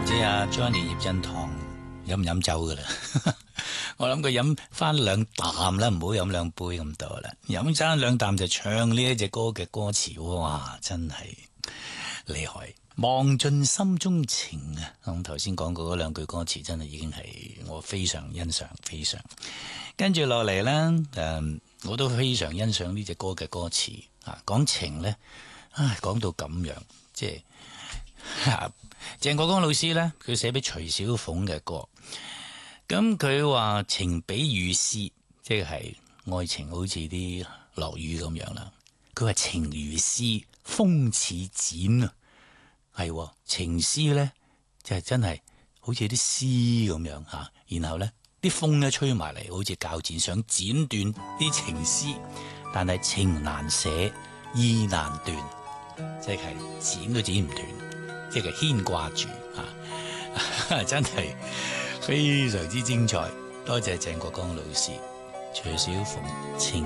知阿 Johnny 葉振棠飲唔飲酒噶啦？我諗佢飲翻2啖啦，唔好飲2杯咁多啦。飲翻2啖就唱呢一隻歌嘅歌詞，哇，真係厲害！忘盡心中情啊！咁頭先講過嗰2句歌詞，真係已經係我非常欣賞，非常。跟住落嚟呢，我都非常欣賞呢隻歌嘅歌詞啊，講情呢，講到咁樣，即係鄭國江老師呢，佢寫俾徐小鳳嘅歌。咁佢話情比雨絲，即係愛情好似啲落雨咁樣啦。佢話情如絲，風似剪啊，係情絲呢，就係真係好似啲絲咁樣吓。然後呢啲風呢吹埋嚟，好似鉸剪想剪斷啲情絲，但係情難捨，意難斷，即係剪都剪唔斷，即係牽掛住啊！真係。非常之精彩，多謝鄭國江老師、徐小鳳情。